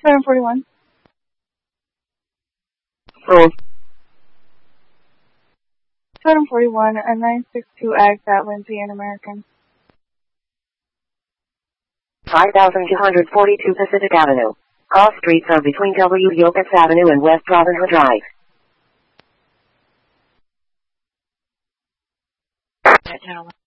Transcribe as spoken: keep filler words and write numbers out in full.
seven forty-one. Oh. seven forty-one, a nine six two X at Lindsay and American. five thousand two hundred forty-two Pacific Avenue. All streets are between W. Yopis Avenue and West Robin Hood Drive. That gentleman.